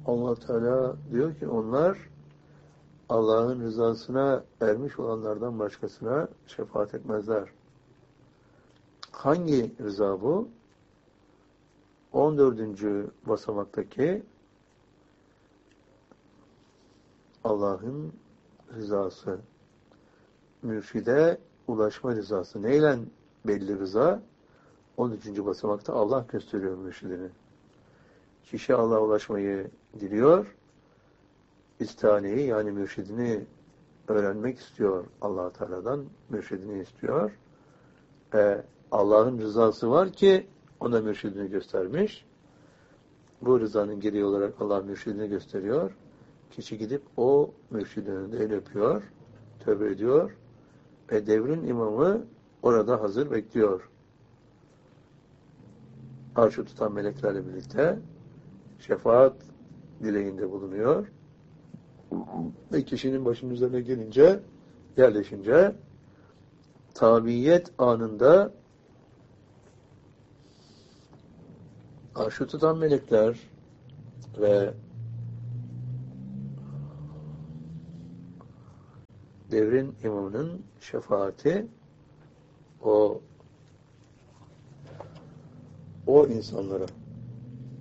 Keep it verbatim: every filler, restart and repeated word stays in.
Allah Teala diyor ki onlar Allah'ın rızasına ermiş olanlardan başkasına şefaat etmezler. Hangi rıza bu? on dördüncü basamaktaki Allah'ın rızası. Mürşide ulaşma rızası. Neyle belli rıza? on üçüncü basamakta Allah gösteriyor mürşidini. Kişi Allah'a ulaşmayı diliyor. İstaneyi yani mürşidini öğrenmek istiyor Allah Teala'dan. Mürşidini istiyor. E, Allah'ın rızası var ki ona mürşidini göstermiş. Bu rızanın gereği olarak Allah mürşidini gösteriyor. Kişi gidip o mürşidin önünde el öpüyor, tövbe ediyor ve devrin imamı orada hazır bekliyor. Arşı tutan meleklerle birlikte şefaat dileğinde bulunuyor. Ve kişinin başının üzerine gelince, yerleşince tabiyet anında arşı tutan melekler ve devrin imamının şefaati o o insanlara